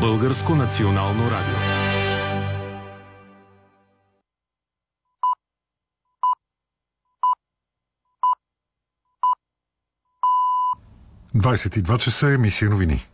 Българско национално радио. Двадесет и два часа, емисия новини.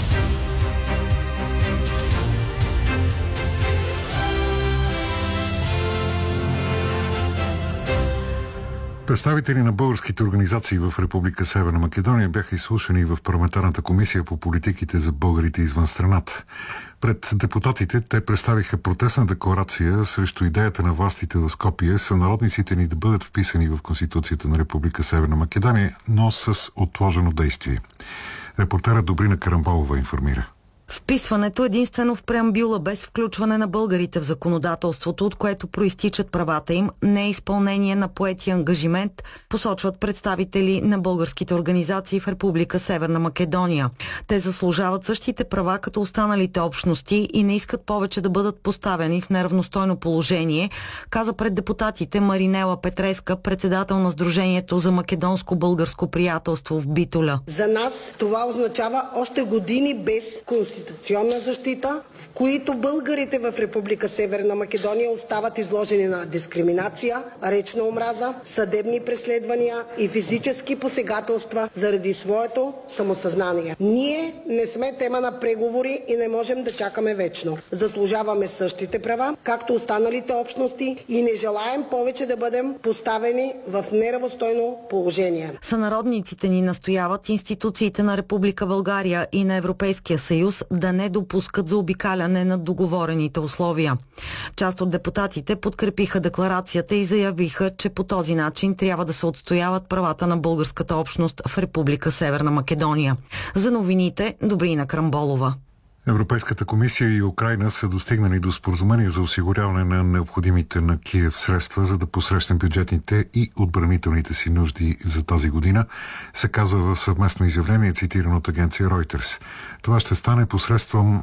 Представители на българските организации в Република Северна Македония бяха изслушани в парламентарната комисия по политиките за българите извън страната. Пред депутатите те представиха протестна декларация срещу идеята на властите в Скопие сънародниците ни да бъдат вписани в Конституцията на Република Северна Македония, но с отложено действие. Репортерът Добрина Карамболова информира. Вписването единствено в преамбюла без включване на българите в законодателството, от което проистичат правата им, не е изпълнение на поети ангажимент, посочват представители на българските организации в Република Северна Македония. Те заслужават същите права като останалите общности и не искат повече да бъдат поставени в неравностойно положение, каза пред депутатите Маринела Петреска, председател на Сдружението за македонско-българско приятелство в Битоля. За нас това означава още години без конституционна защита, в които българите в Република Северна Македония остават изложени на дискриминация, речна омраза, съдебни преследвания и физически посегателства заради своето самосъзнание. Ние не сме тема на преговори и не можем да чакаме вечно. Заслужаваме същите права, както останалите общности, и не желаем повече да бъдем поставени в неравностойно положение. Сънародниците ни настояват институциите на Република България и на Европейския съюз да не допускат заобикаляне на договорените условия. Част от депутатите подкрепиха декларацията и заявиха, че по този начин трябва да се отстояват правата на българската общност в Република Северна Македония. За новините Добрина Крамболова. Европейската комисия и Украйна са достигнали до споразумение за осигуряване на необходимите на Киев средства, за да посрещне бюджетните и отбранителните си нужди за тази година, се казва в съвместно изявление, цитирано от агенция Reuters. Това ще стане посредством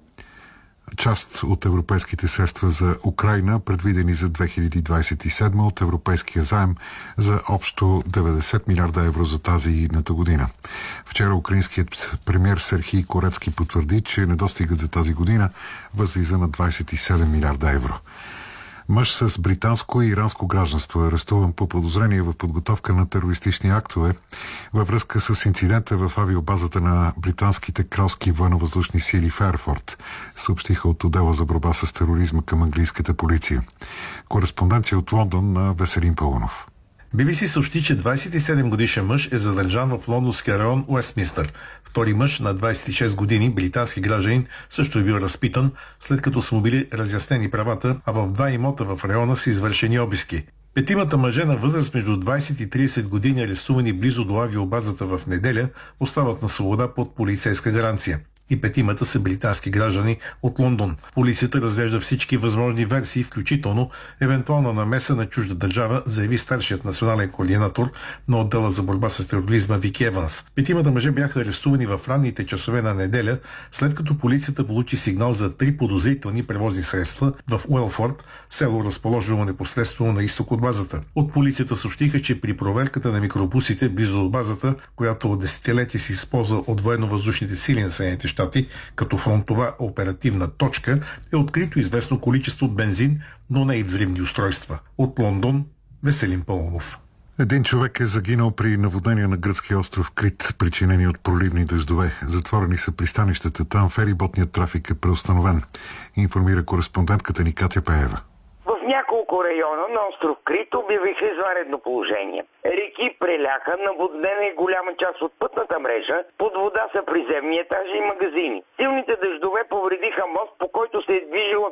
част от европейските средства за Украйна, предвидени за 2027 от европейския заем за общо 90 милиарда евро за тази и едната година. Вчера украинският премиер Серхий Корецки потвърди, че недостигът за тази година възлиза на 27 милиарда евро. Мъж с британско и иранско гражданство е арестуван по подозрение в подготовка на терористични актове във връзка с инцидента в авиобазата на британските кралски военновъздушни сили в Ерфорд, съобщиха от отдела за борба с тероризма към английската полиция. Кореспонденция от Лондон на Веселин Пълнов. BBC съобщи, че 27-годишен мъж е задържан в лондонския район Уестминстър. Втори мъж на 26 години, британски гражданин, също е бил разпитан, след като са му били разяснени правата, а в два имота в района са извършени обиски. Петимата мъже на възраст между 20 и 30 години, арестувани близо до авиобазата в неделя, остават на свобода под полицейска гаранция. И петимата са британски граждани от Лондон. Полицията разглежда всички възможни версии, включително евентуална намеса на чужда държава, заяви старшият национален координатор на отдела за борба с тероризма Вики Еванс. Петимата мъже бяха арестувани в ранните часове на неделя, след като полицията получи сигнал за 3 подозрителни превозни средства в Уелфорд, село разположено непосредствено на изток от базата. От полицията съобщиха, че при проверката на микробусите близо до базата, която от десетилетия се използва от военновъздушните сили на Съединените щати като фронтова оперативна точка, е открито известно количество бензин, но не и взривни устройства. От Лондон, Веселин Пълнов. Един човек е загинал при наводнение на гръцкия остров Крит, причинени от проливни дъждове. Затворени са пристанищата. Там фериботният трафик е преустановен, информира кореспондентката ни Катя Пеева. В няколко района на остров Крит обявиха извънредно положение. Реки преляха, наводнена е голяма част от пътната мрежа, под вода са приземни етажи и магазини. Силните дъждове повредиха мост, по който се е движила